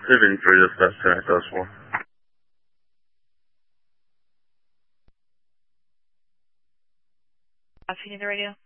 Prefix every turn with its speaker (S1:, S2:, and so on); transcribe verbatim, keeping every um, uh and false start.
S1: Pivoting three, dispatch ten, Coast four.
S2: If you need the radio.